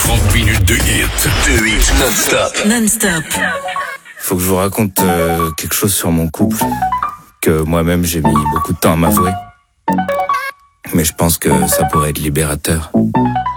30 minutes de hit. De hit non-stop. Non-stop. Faut que je vous raconte quelque chose sur mon couple que moi-même j'ai mis beaucoup de temps à m'avouer. Mais je pense que ça pourrait être libérateur.